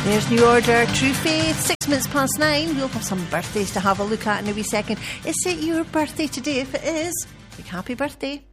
There's New Order, True Faith, 6 minutes past 9. We'll have some birthdays to have a look at in a wee second. Is it your birthday today? If it is, big happy birthday.